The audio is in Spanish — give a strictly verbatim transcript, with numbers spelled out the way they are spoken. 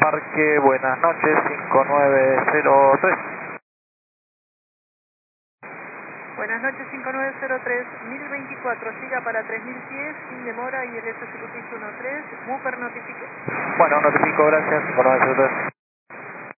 Parque, buenas noches, cinco nueve cero tres. Buenas noches, cinco nueve cero tres, mil veinticuatro, siga para tres mil pies, sin demora, y el S C Q X uno tres, Wooper notifique. Bueno, notifico, gracias, cinco nueve cero tres.